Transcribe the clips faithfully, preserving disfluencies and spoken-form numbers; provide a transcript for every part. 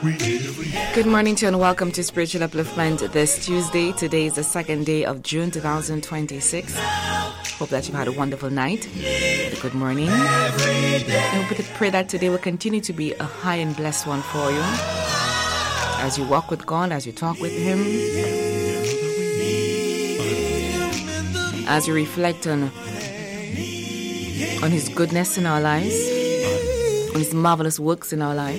Good morning to you and welcome to Spiritual Upliftment this Tuesday. Today is the second day of June twenty twenty-six. Hope that you've had a wonderful night. A good morning. I hope pray that today will continue to be a high and blessed one for you. As you walk with God, as you talk with Him, as you reflect on, on His goodness in our lives, on His marvelous works in our lives.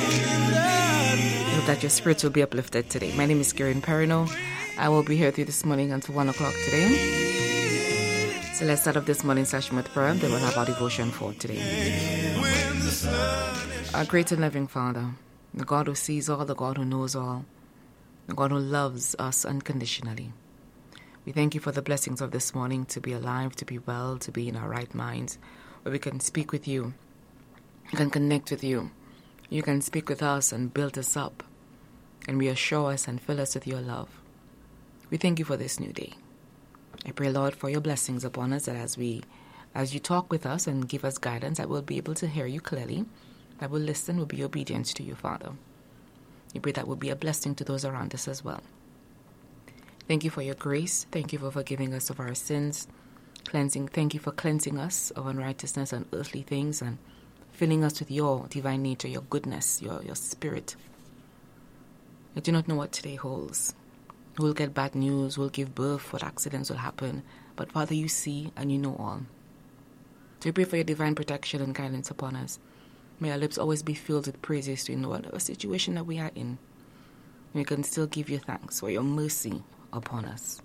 I hope that your spirit will be uplifted today. My name is Karen Perino. I will be here with you this morning until one o'clock today. So let's start off this morning's session with prayer. Then we'll have our devotion for today. Our great and loving Father, the God who sees all, the God who knows all, the God who loves us unconditionally. We thank you for the blessings of this morning, to be alive, to be well, to be in our right minds, where we can speak with you, we can connect with you, you can speak with us and build us up, and reassure us and fill us with your love. We thank you for this new day. I pray, Lord, for your blessings upon us, that as we, as you talk with us and give us guidance, that we'll be able to hear you clearly, that we'll listen, we'll be obedient to you, Father. We pray that will be a blessing to those around us as well. Thank you for your grace. Thank you for forgiving us of our sins, cleansing. Thank you for cleansing us of unrighteousness and earthly things, and filling us with your divine nature, your goodness, your, your spirit. I do not know what today holds. We'll get bad news, we'll give birth, what accidents will happen. But Father, you see and you know all. So we pray for your divine protection and guidance upon us. May our lips always be filled with praises to you in whatever situation that we are in. We can still give you thanks for your mercy upon us.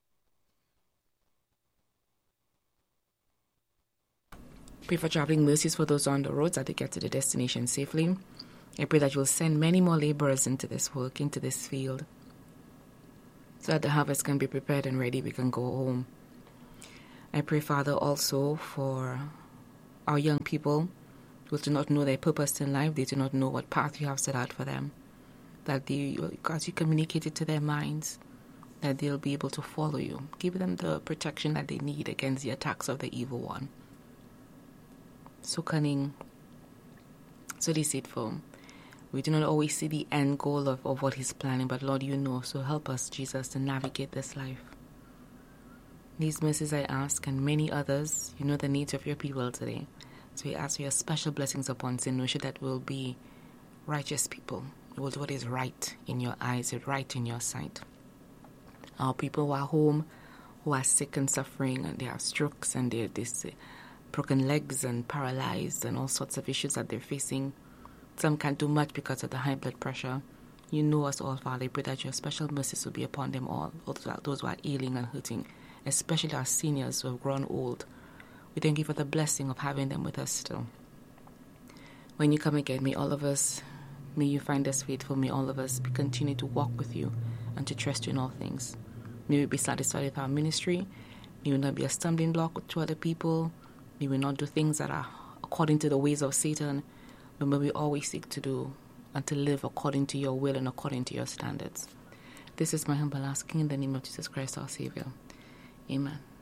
Pray for traveling mercies for those on the roads, that they get to the destination safely. I pray that you will send many more laborers into this work, into this field, so that the harvest can be prepared and ready, we can go home. I pray, Father, also for our young people who do not know their purpose in life, they do not know what path you have set out for them, that they, as you communicate it to their minds, that they'll be able to follow you. Give them the protection that they need against the attacks of the evil one. So cunning, so deceitful. We do not always see the end goal of, of what he's planning, but Lord, you know. So help us, Jesus, to navigate this life. These mercies I ask, and many others. You know the needs of your people today. So we ask for your special blessings upon Saint Lucia, that we'll be righteous people. We will do what is right in your eyes, right in your sight. Our people who are home, who are sick and suffering, and they have strokes, and they're this broken legs and paralyzed, and all sorts of issues that they're facing. Some can't do much because of the high blood pressure. You know us all, Father. I pray that your special mercies will be upon them all, those who are ailing and hurting, especially our seniors who have grown old. We thank you for the blessing of having them with us still. When you come again, may all of us, may you find us faithful. May all of us continue to walk with you and to trust you in all things. May we be satisfied with our ministry. May we not be a stumbling block to other people. May we not do things that are according to the ways of Satan. But may we always seek to do and to live according to your will and according to your standards. This is my humble asking in the name of Jesus Christ, our Savior. Amen.